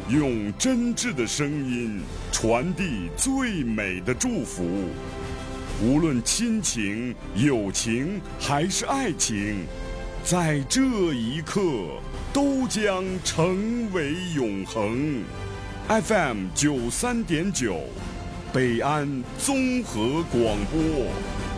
用真挚的声音传递最美的祝福。无论亲情、友情还是爱情，在这一刻都将成为永恒。FM 93.9，北安综合广播。